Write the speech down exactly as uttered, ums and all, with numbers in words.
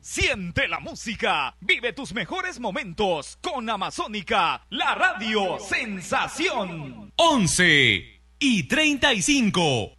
Siente la música, vive tus mejores momentos con Amazónica, la radio sensación. once y treinta y cinco.